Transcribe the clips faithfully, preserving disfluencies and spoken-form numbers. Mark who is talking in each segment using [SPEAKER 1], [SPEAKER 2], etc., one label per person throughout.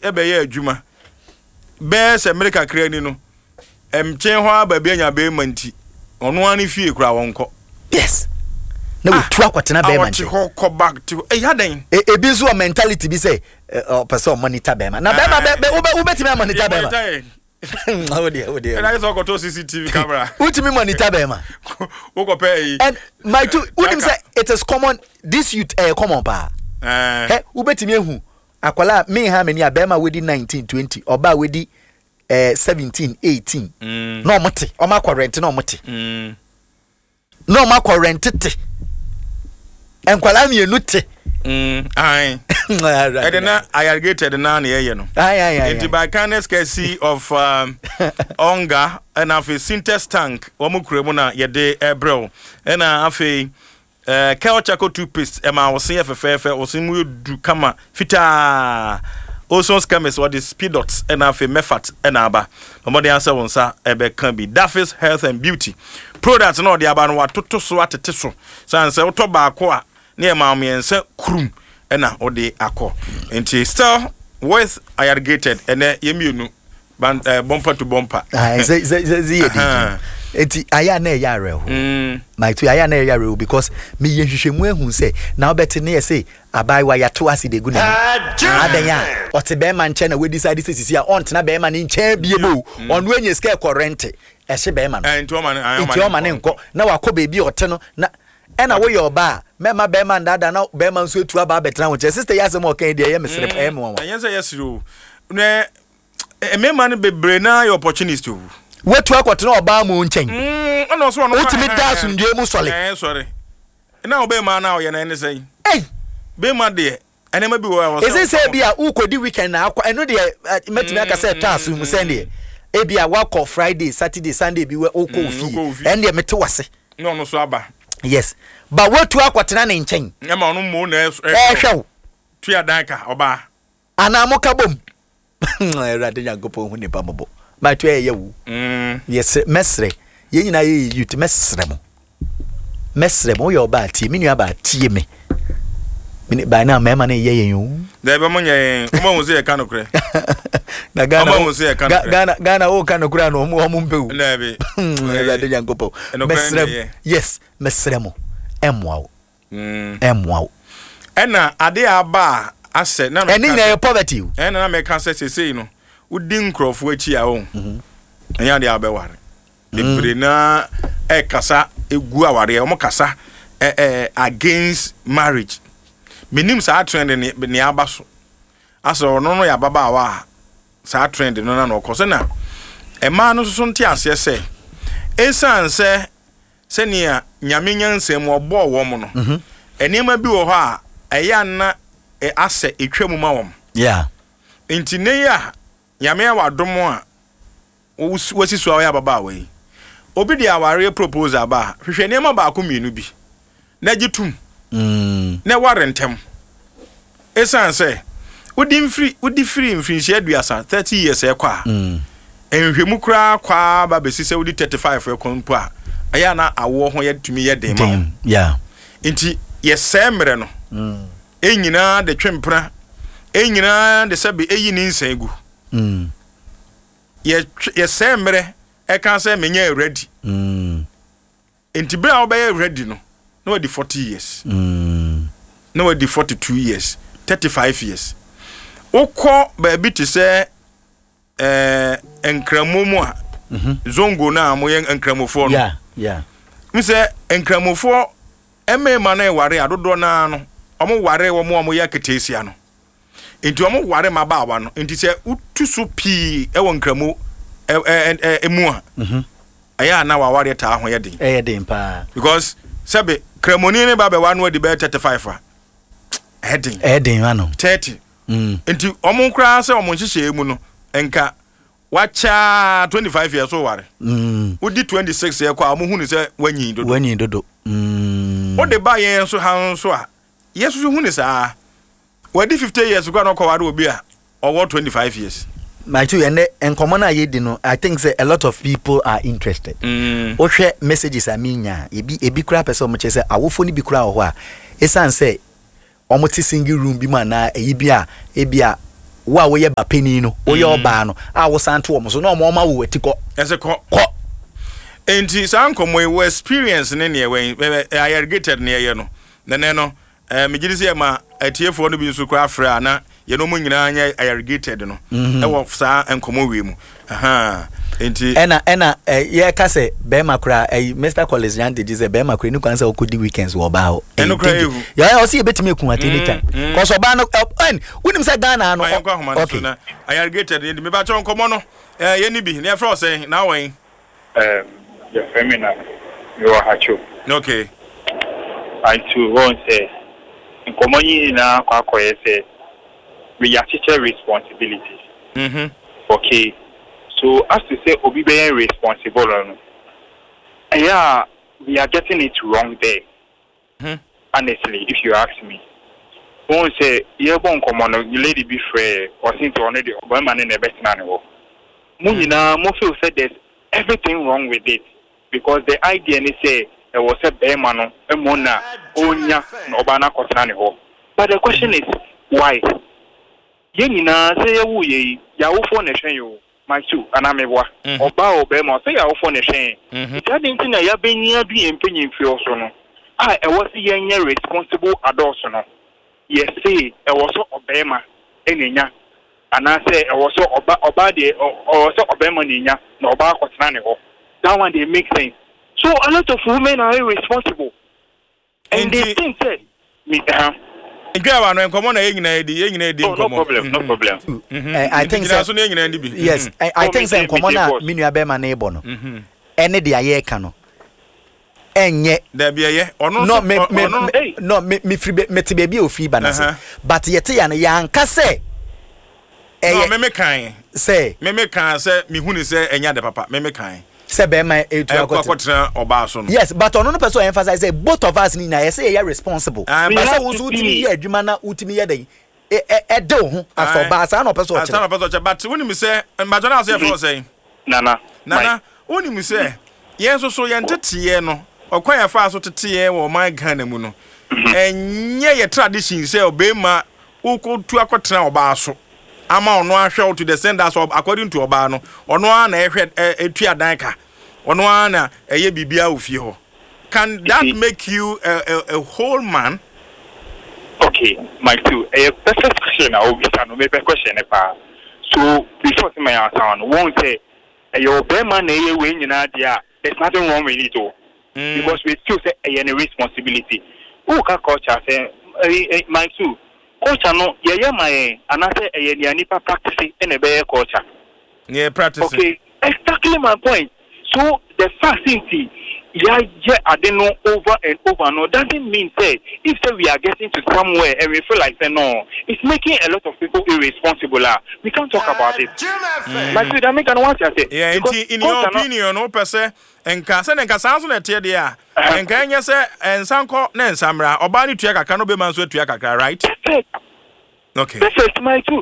[SPEAKER 1] ebe ye adwuma be se America kra ni no em chen ho aba be nya be manti ono ani fie kura wonko
[SPEAKER 2] yes na we tu akwatena be manti
[SPEAKER 1] ho ko back to e yaden
[SPEAKER 2] e bi so mentality bi say person monitor be man na be ma be ube ube ti me monitor be ma oh dear oh dear
[SPEAKER 1] and I saw go to C C T V camera
[SPEAKER 2] ultimate monitor be ma
[SPEAKER 1] wo go pay
[SPEAKER 2] and my two unim say it is common this youth eh common pa eh ube ti me hu akwala me ha me ni abema wedi nineteen twenty oba wedi eh seventeen eighteen no mote o ma rent no mote no ma rent te enkwala me enu te
[SPEAKER 1] mm ai edena I alligated na na ye no
[SPEAKER 2] ai ai ai
[SPEAKER 1] into by kindness scarcity of um, hunger and afi synthesis tank wo mu kure mu na ye de ebrew and afi eh Kelchaco toothpaste e ma wo se efefefe wo se mu du kama fita also scammers what is speed dots and afi mefat and aba no dey answer won sa e be kan bi Daffy's health and beauty products no dey aba no watoto so atete so san se wo to ba ko a na e ma miense krum ena ode akọ enti still with irrigated ene yemienu bumper to bumper
[SPEAKER 2] ah ze ze ze ye di enti aya na ya re ho mm my to aya na ya re because me ye hwehwemu ehun se na obeti na ye say abai wa ya to ase de gu na adanya ote be man che na we decide sisi a ont na be man nche bie bo onu enye scale current e hye be man
[SPEAKER 1] enti o man
[SPEAKER 2] enti o man nko na wakọ bebi ote no na ena wo yo ba mema be man dada na be man so etu aba betra wo che sister yasem o kan dia ye mesere pa em wo
[SPEAKER 1] anya say yes ro ne e me man bebre na your opportunity o
[SPEAKER 2] wetu akwotena oba mu nchen
[SPEAKER 1] mm ona so ono
[SPEAKER 2] ultimate das ndue mu sole
[SPEAKER 1] eh sorry na obe man na o ye na ene say
[SPEAKER 2] eh
[SPEAKER 1] be man de ene ma bi wo
[SPEAKER 2] is it say bia ukodi weekend na akwa eno de metumi aka say tas mu sende e bia wakọ Friday Saturday Sunday bi we okọ fi ene mete wase
[SPEAKER 1] no no so aba
[SPEAKER 2] yes but wetu akwotena ne nchen
[SPEAKER 1] e ma ono mo na
[SPEAKER 2] eh hwew
[SPEAKER 1] tu ya danka oba
[SPEAKER 2] ana mo kabom erade nyagopo hu ne pamobo ma tu eye wu
[SPEAKER 1] mm
[SPEAKER 2] yes mesre ye nyina ye youth mesre mo mesre mo yo ba tie me nua ba tie me me ba na mema na ye ye yu
[SPEAKER 1] da be mo nye mo mo se ka no kre
[SPEAKER 2] na Ghana
[SPEAKER 1] mo mo se ka no kre
[SPEAKER 2] Ghana Ghana o ka no kre no mo mo mpewu
[SPEAKER 1] na be
[SPEAKER 2] erade nyagopo mesre yes mesre mo emwa
[SPEAKER 1] mm
[SPEAKER 2] emwa
[SPEAKER 1] ena ade aba ase na
[SPEAKER 2] eni na poverty
[SPEAKER 1] ena na me ka se se no udi nkrofo achi a o enya de abeware bebre na e kasa egu aware o mo kasa eh against marriage minim sa trend ni ni abaso aso no no ya baba wa sa trend no na no koso na e ma no so nti ase se esan se se nia nyame nyansem obo wo mo no enema bi wo ho a eya na e ase etwam ma wo
[SPEAKER 2] yeah
[SPEAKER 1] nti ne ya nyame awadom a wasi so ya baba we obi dia aware proposal ba hwehwe nema ba ko mienu bi na gitum mm na warentem esan se udi free udi free mfinshi aduasa thirty years e kwa mm enhwemu kra kwa ba besi se udi thirty-five e kon po a aya na awo ho yetumi ye den ma
[SPEAKER 2] yeah
[SPEAKER 1] nti yesemre no mm enyina de twempra enyina de sabe eyi ni nsegu mm ye yesemre e kan se menye ready mm nti bra obey ready no no we di forty years mm no we di forty-two years thirty-five years okọ ba bi ti se eh enkramomu a mhm zongo na mo ye enkramofo no
[SPEAKER 2] yeah yeah
[SPEAKER 1] mse enkramofo emema na ware adodo na no omo ware wo mo omo ya ketesia no enti omo ware mabawa no enti se utusu pi e won kramo e emu a mhm aya na wa ware ta ho ye den
[SPEAKER 2] e ye den pa
[SPEAKER 1] because sabe kramoni ne baba wa no di be thirty-five a heading
[SPEAKER 2] heading ano
[SPEAKER 1] thirty
[SPEAKER 2] mm
[SPEAKER 1] enti omo kra se omo nhihye emu no enka wacha twenty-five years o ware mm udi twenty-six years kwa omo hu ni se wanyi dodo
[SPEAKER 2] wanyi dodo mm
[SPEAKER 1] o de ba yen so han so a yesu hu ni sa wadi fifty years kwa no kwa ware obi a owo twenty-five years
[SPEAKER 2] my two and enkomo na ye di no I think say a lot of people are interested mm o hwe messages aminya ebi ebi kura person mo che say awofo ni bi kura ho a esan say omo ti single room bi ma na eyi bi a ebi a wa wo ye ba peni no wo ye oba no a wo santo wo so na omo ma wo atiko
[SPEAKER 1] ese ko
[SPEAKER 2] ko
[SPEAKER 1] enti san komo we experience ne ne we irrigated ne ye no ne no eh megiri se ma atiefo no bi so kra afra na ye no mu nyina anya irrigated no e wo sa enkomo we mu aha enti
[SPEAKER 2] ena ena ye ka se be makura Mister Collins Yan dey say be makura ni kwan say okodi weekends wo ba ho
[SPEAKER 1] eno kra ehu
[SPEAKER 2] ya o se betime ku at any time cause oba no en wonim say Ghana no
[SPEAKER 1] okay na irrigated ni me ba cho nkomo no eh ye ni bi na fro say na wen
[SPEAKER 3] eh the femina you are hacho
[SPEAKER 1] okay
[SPEAKER 3] I too won't say nkomo yi na kwa koye say we are teacher responsibilities
[SPEAKER 1] mhm
[SPEAKER 3] okay. So as to say, Obi be responsible, yeah, we are getting it wrong there.
[SPEAKER 1] Mm-hmm.
[SPEAKER 3] Honestly, if you ask me, won't say you won't come on, you lady be free or seem to honor the woman in the best animal. Munina, Mofio said there's everything wrong with it because the idea is say there was a bearmano, a mona, onya, nobana kotananiho. But the question is why? Yenina say who ye, yawu phone you. My two, and I'm a wa. Oba Obama say our phone a shame. It's a thing I have been near being penny for so. I was the young responsible adults. Yes, say I was so Obama, Enya. And I say I was so Obadi or so Obama Nina, no Oba Cotananiho. That one they make sense. So a lot of women are irresponsible. And they think that me down.
[SPEAKER 1] Girl, no problem, no problem.
[SPEAKER 2] I think so. Yes, I, I think so. Come on, me nua be ma neighbor no. Ene de aye ka no. Enye.
[SPEAKER 1] There be aye. Ono
[SPEAKER 2] no me me no me me free me te baby ofi ba na se. But yete ya no yanka se.
[SPEAKER 1] No me me kan.
[SPEAKER 2] Say.
[SPEAKER 1] Me me kan se me hu ni se enya de papa. Me me kan.
[SPEAKER 2] Se be ma etu
[SPEAKER 1] akotra oba so no.
[SPEAKER 2] Yes, but ono no person emphasize say both of us ni na say you are responsible. But say wo so utimi ye adwuma na utimi ye den. E e de ho aso ba sa na person o
[SPEAKER 1] kire. Asa na person but woni mi say mbajo na say for say.
[SPEAKER 3] Nana.
[SPEAKER 1] Nana, woni mi say yen so so yen teteye no. Okwan ya fa so teteye wo man Ghana mu no. Enye ye tradition say obema ukotu akotra oba so. Ama ono ahwe to the senders of according to oba no ono a na ehwe etu adan ka ono a na eye bibia ofie ho. Can that make you a, a, a whole man?
[SPEAKER 3] Okay, my two a first question I will be no maybe question pa. So before my answer won't say your bear man eye we nyina dia there's nothing wrong with it all. Mm. Because we still say a responsibility. Who can culture say my two culture no ye ye my anase e ye nipa practice in a better culture.
[SPEAKER 1] Yeah, practice.
[SPEAKER 3] Okay, exactly my point. So the facility yeah yeah I don't know over and over no doesn't mean say if say we are getting to somewhere and we feel like say no, it's making a lot of people irresponsible. We can't talk about it. Mm. Like we don't make an want to say.
[SPEAKER 1] Yeah, in, in your opinion, no per se and kasa and kasa so na tie dia. And can you say and sanko na samra obani tuya kaka no be man so tuya kaka, right?
[SPEAKER 3] Perfect.
[SPEAKER 1] Okay.
[SPEAKER 3] Perfect my two.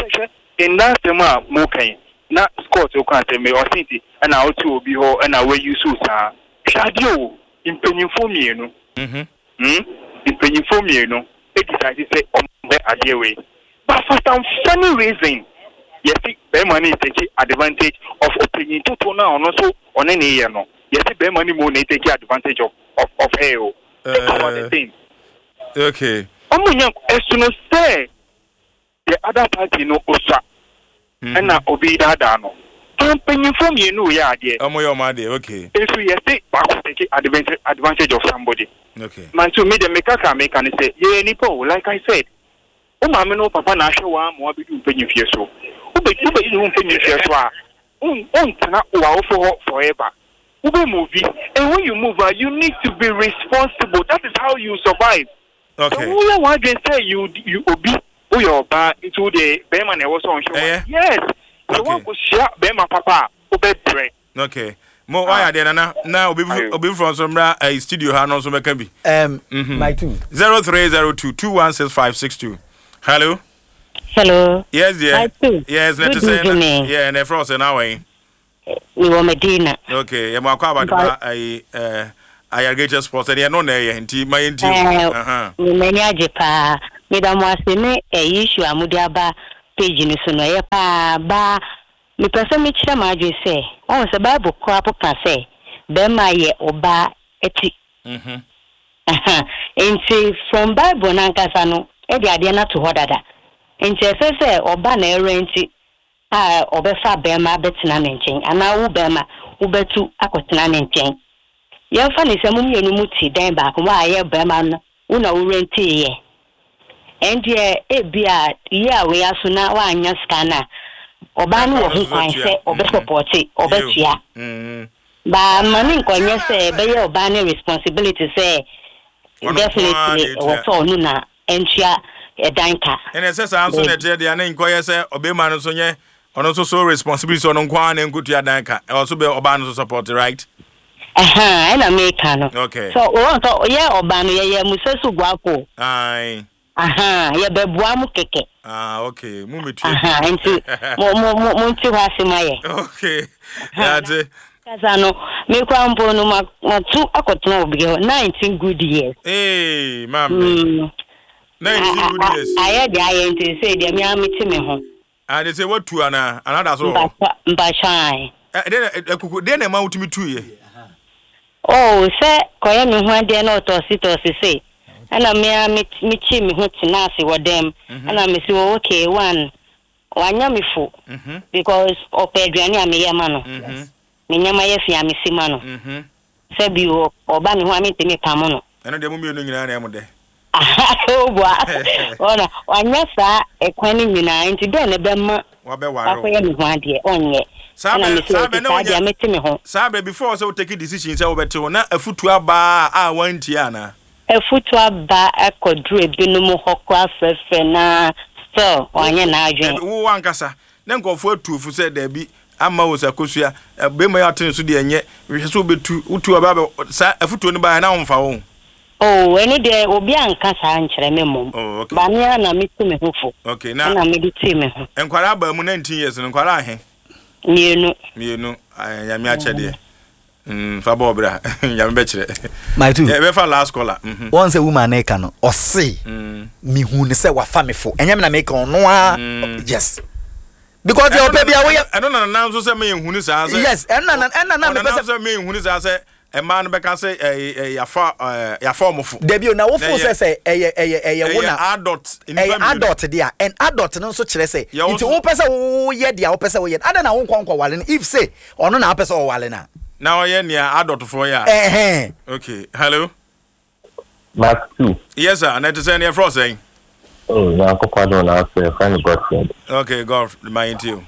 [SPEAKER 3] In that tema mo kan na Scott o kan say me o city and na o tu obi ho and na we use so Shadio impenyimfo mienu.
[SPEAKER 1] Mhm.
[SPEAKER 3] Hmm. Impenyimfo mienu. E decide say ombe adewe. But for some funny reason, you see, be money take advantage of opinion to to now also on any year no. You see, be money money take advantage of of of hell. That's uh, the thing.
[SPEAKER 1] Okay.
[SPEAKER 3] Omunya as soon as say the other party no osa. And na obi da da no. Impenyimfo mienu ya ade.
[SPEAKER 1] Omoyo ma de, okay.
[SPEAKER 3] If you say back take advantage advantage of somebody.
[SPEAKER 1] Okay.
[SPEAKER 3] Man to me the make can make and say, yeah, nipo, like I said. O mama no papa na hwe wa mo abi du penyi fie so. O be du be du penyi fie so a. On on tana o wa for forever. You be movie, and when you move, uh, you need to be responsible. That is how you survive.
[SPEAKER 1] Okay.
[SPEAKER 3] So who you want to say you you obi who you ba into the Beman was on show?
[SPEAKER 1] Eh,
[SPEAKER 3] yes. You
[SPEAKER 1] okay.
[SPEAKER 3] want to share Bema papa obe pray.
[SPEAKER 1] Okay. Mo why are there na na obi obi from somewhere a studio ha no so make bi.
[SPEAKER 2] Um my two.
[SPEAKER 1] zero three zero two two one six five six two. Hello.
[SPEAKER 4] Hello.
[SPEAKER 1] Yes, yeah. Yes, let us say. Yeah, and the frost now way.
[SPEAKER 4] We were Medina.
[SPEAKER 1] Okay, ya makwa ba ai eh ayargate sports e no na ye nti my nti.
[SPEAKER 4] Aha. We many ajepa. Me da mo ase me e issue amudi aba page ni so no ye pa ba me person me kire ma adwe say on se Bible crap ka say be ma ye oba eti
[SPEAKER 1] mhm
[SPEAKER 4] enti from Bible na nkasa no e de ade na to hodada enti e say say oba na erenti ah obefa be ma betina ne nchen ana wo be ma wo betu akotena ne nchen ye fa ne se mum yenu muti dan ba ko wa ye be ma no wo na wo renti ye enti e bia ye awe aso na wa anya scanner oba no wo kwan se obe support obetua
[SPEAKER 1] mhm
[SPEAKER 4] ba mani nkonye se be ye oba ne responsibility se definitely what all no na entua e danka
[SPEAKER 1] ene se sa so na tie dia na nkoye se obe ma no so nye ono so so responsibility ono kwa na nkutua danka e also be oba no so support right
[SPEAKER 4] aha ena make no
[SPEAKER 1] okay
[SPEAKER 4] so o to ye oba no ye ye musesu guapo
[SPEAKER 1] ai
[SPEAKER 4] aha ye bebua mu keke
[SPEAKER 1] ah okay mu metua
[SPEAKER 4] aha enti mo mo mo nti hwase maye
[SPEAKER 1] okay yate
[SPEAKER 4] kaza no me kwa mpo no ma tu akotena obi nineteen good years
[SPEAKER 1] eh mam nineteen good years
[SPEAKER 4] aye dia aye nti say dia me amiti me ho
[SPEAKER 1] ah they say what tu ana another so
[SPEAKER 4] mba shine
[SPEAKER 1] eh de ekuku de na ma utimi tu ye
[SPEAKER 4] oh say koye me ho ade na otosi tosi say ana me me chi me ho tinase wodem ana me si okay one wanya me fo because opeduane ameye ma no me nyama ye fi amesi ma no
[SPEAKER 1] mhm
[SPEAKER 4] say bi oba me ho amiti me pam no
[SPEAKER 1] eno de mu mi no nyina na em de
[SPEAKER 4] Oba ona wanya sa ekwani nyina nti de ne bemma
[SPEAKER 1] wa be waro
[SPEAKER 4] akoye me ho ade onye
[SPEAKER 1] sabe sabe na
[SPEAKER 4] onya meti me ho
[SPEAKER 1] sabe before so take decision say obeto na afutu aba a wanti ana
[SPEAKER 4] afutu aba akodru ebinum hokwa fefe na so wanya na adwen
[SPEAKER 1] wo wankasa na nkofo atufu say da bi ama wo sakosua be ma ya ten so de enye hwe so betu utu aba sa afutu ni ba na wonfa wo
[SPEAKER 4] oh eni de obi anka sa nkyere me mom
[SPEAKER 1] oh okay
[SPEAKER 4] ba me na meti me ho fo
[SPEAKER 1] okay na
[SPEAKER 4] na me di ti me ho
[SPEAKER 1] enkwara ba mu nineteen years enkwara ahe
[SPEAKER 4] mienu
[SPEAKER 1] mienu ya mi ache de mm fa bo bra ya me be kire
[SPEAKER 2] my two
[SPEAKER 1] ya be fa last caller mhm
[SPEAKER 2] once a woman na no ose mi hu ne se wa fa me fo enyam na make ono a yes because your baby away
[SPEAKER 1] I don't know now so say me hu ni sa say
[SPEAKER 2] yes and na and na me
[SPEAKER 1] say me hu ni sa say e man be ka say eh ya fa ya fa omofo
[SPEAKER 2] debio na wo fo say say eh eh eh wo na
[SPEAKER 1] adult
[SPEAKER 2] eh adult dia and adult no so kire say nti wo pese wo ye dia wo pese wo ye ada na wo nkwankwa wale na if say ono na pese wo wale na
[SPEAKER 1] now ye near adult for ya
[SPEAKER 2] eh eh
[SPEAKER 1] okay hello
[SPEAKER 3] Mark two.
[SPEAKER 1] Yes sir, and it is any for saying
[SPEAKER 3] Oh, now pardon na say friend Godfred.
[SPEAKER 1] Okay, God mind you.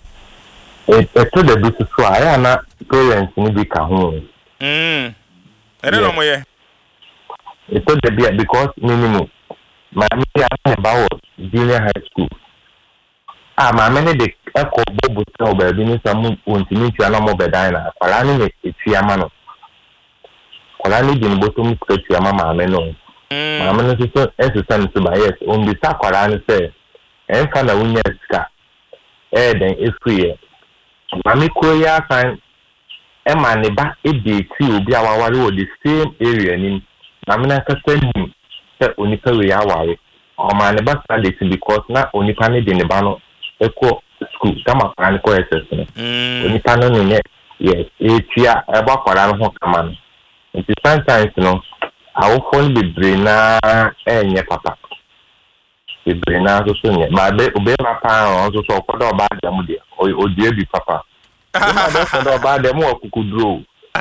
[SPEAKER 3] It it to the business so I na parents ni bi ka ho.
[SPEAKER 1] Mm. I don't know mo ye.
[SPEAKER 3] It to the be because minimum. My me about junior high school. Ah, my many de eko bobo so ba bi ni samu ontimi tia na mo be dan na. Kwala ni e tia ma no. Kwala ni din botom ko tia ma ma me no. Ma me no so eso san so ba yes, on bi sa kwala ni say en fa na wunya ska. Eh den e free. Ma me ko ya kan e ma ne ba e de ti obi awaware wo the same area ni. Ma me na ka send se onipa we aware. O ma ne ba stand it because na onipa ne de ne ba no e ko school kama kan ko S S no. Onipa no ne yes, e tia e ba kwara no ho kama no. It sometimes no our phone be braina enye papa. Be braina so so nye. Ma be obe ma pa on so so kodo ba dem de. O o die bi papa. Ma be kodo ba dem o kukudro.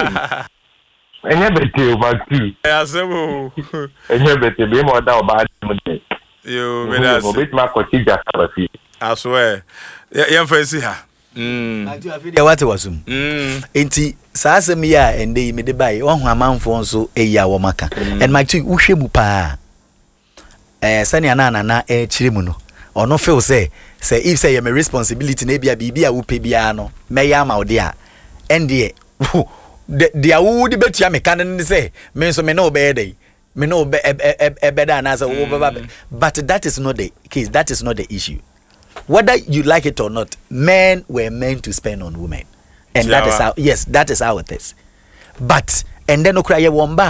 [SPEAKER 3] Enye bete ba tu.
[SPEAKER 1] Ya sebo.
[SPEAKER 3] Enye bete be mo da ba dem de.
[SPEAKER 1] Yo, me da.
[SPEAKER 3] O bit ma ko ti ja sabafi.
[SPEAKER 1] I swear. Ye fancy ha. Mm.
[SPEAKER 2] I do afide what wasum.
[SPEAKER 1] Mm.
[SPEAKER 2] Enti saa asem ya ende me de bai wo hu amanfo nso eya wo maka. And my two wo hwemu pa. Eh sani ana na e chire mu no. Ono feel say say if say your responsibility na bia bibia wo pe bia no meya ma ode a ende de awu de betua me kan ne say me nso me no be dey. Me no be e beda na say wo baba. But that is not the case. That is not the issue. Whether you like it or not, men were meant to spend on women. And that is how, yes, that is how it is. But, and then okra ye womba,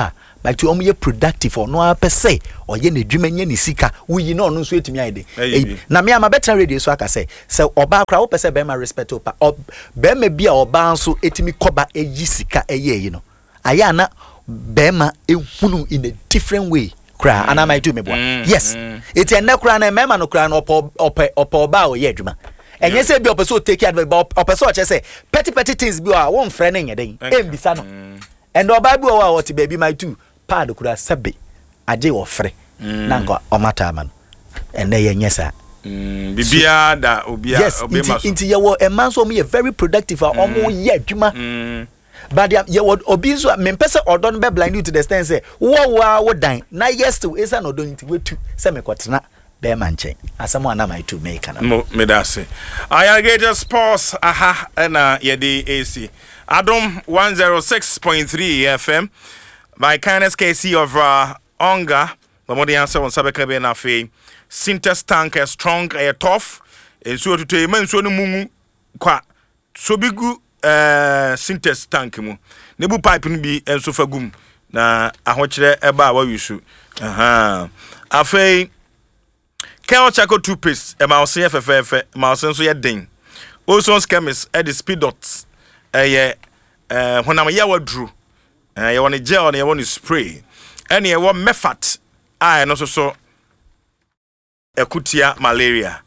[SPEAKER 2] but to omo productive or no per se or ye ne dwuma nye ne sika we no no so etimi ayde na me ama better radio so aka say say oba kra wo pese be ma respect opa be ma bia oba nso etimi koba eyi sika eye yi no aya na be ma ehunu in a different way kra mm. ana mai do me boa mm. yes mm. eti enne kra na me ma no kra no opa opa opa oba o ye adwuma enye say bi opeso take advantage opeso che say petty petty things bi o won frɛ ne nyeden embisa no and oba bi o wa what baby my two pad kura sebe aje wo frɛ na nko omata ma no enne ye nyesa
[SPEAKER 1] bibia da obia
[SPEAKER 2] yes inti ye wo e man so me very productive omo ye adwuma but ye wo obi so me pese odon be blind you to the extent say wo wo wo dan na yes to esa no don nti wetu se me kwotena be manchen asamo ana my to make na
[SPEAKER 1] mo me da se Alligator Sports aha na ye di A C Adom one oh six point three F M by kindness K C of uh, Onga Bamodi answer on Sabeka be na fe Sintex tank is strong a tough enso to e man so no mu kwa so bigu eh Sintex tank mu ne bu pipe no bi enso fagum na ahokyere eba wa wisu aha afei Kel Chaco toothpaste e ma o se fefefe ma o se so ye den Olson's chemist e the speed dots eh eh honam ye wadru eh ye woni gel na ye woni spray ene ye wo mefat ah no so so ekutia malaria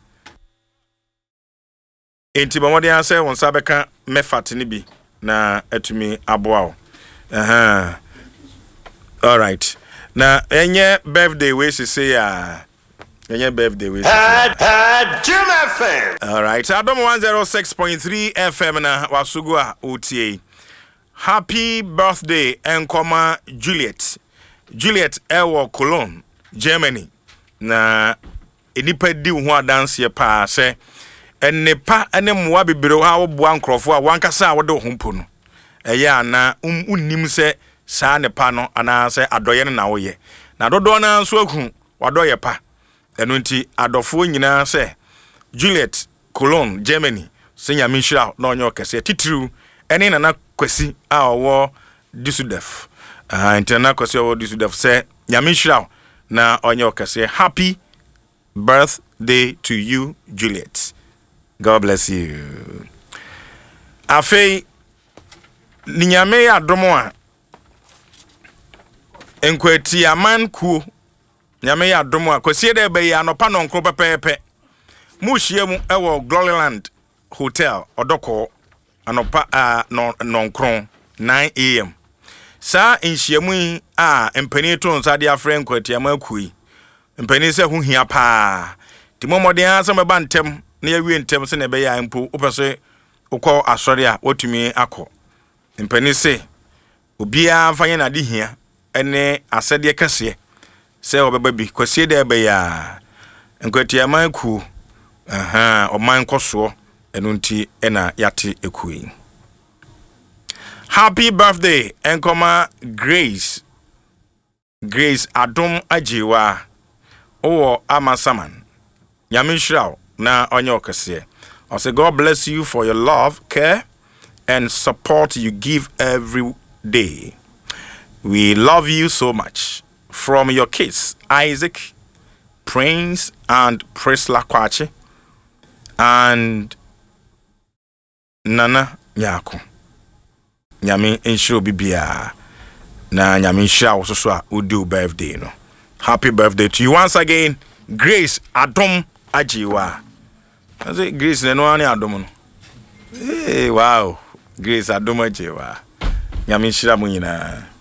[SPEAKER 1] enti bamodi an say won sabeka mefat ni bi na etumi aboa o aha all right na enye birthday we say ya enye birthday we
[SPEAKER 5] had had Jim F M
[SPEAKER 1] all right Adom one oh six point three F M na wasugu a otie happy birthday enkoma Juliet Juliet ewo Cologne Germany na enipa di ho adanse pa se enepa ene moa bibiro ha wo boa nkrofo a wankasa wo de ho mpo no eye ana unnim se saa nepa no ana se adoye na wo ye na dodo na so ahu wadoye pa eno nti adofo nyina se Juliet Cologne Germany se nyame hira na onye okese titru ene na na kwasi a owo Düsseldorf ah interna kwasi owo Düsseldorf se nyame hira na onye okese happy birthday to you Juliet. God bless you. Afei ninyame ya domo a enkwati aman ku nyame ya domo a kwasie de be ya nopa no nkro pepepe mu hie mu ewo Gloryland Hotel odoko anopa a no nkro nine A M sa nhyiamu a empani to nsa de afre enkwati amakui empani se hu hia pa timomode ansa meba ntem na yawie ntem se na be ya mpo opese ukọ asori a otumi akọ empani se obia fanye na de hia ene asede kese se obeba bi kwasie de be ya enkwati amanku aha oman koso enu nti ena yate ekui. Happy birthday enkoma Grace Grace Adom Ajiwa owo Amasaman Nyamishraw na onye okese. I say God bless you for your love, care and support you give every day. We love you so much. From your kids Isaac, Prince and Prisla Kwache and Nana Nyako. Nyame enshiro bibia na nyame nhira wo so a odi birthday no. Happy birthday to you once again, Grace Adom Ajiwa. I say Grace no ani Adom no. Hey, wow. Grace Adom Ajiwa. Nyame nhira mo nyina.